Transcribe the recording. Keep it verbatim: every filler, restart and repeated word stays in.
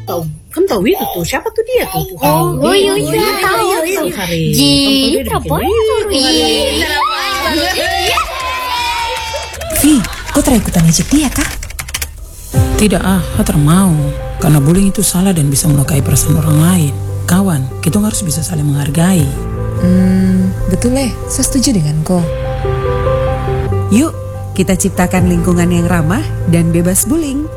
tahu kan tahu itu tuh siapa tuh dia tuh tuh Oh, oh iya iya tahu. Ji, terapon. Vi, kau tera ikutan ejek dia kah? Tidak ah, Hater mau. Karena bullying itu salah dan bisa melukai perasaan orang lain. Kawan, kita harus bisa saling menghargai. Hmm, betul eh, saya setuju dengan kau. Yuk, kita ciptakan lingkungan yang ramah dan bebas bullying.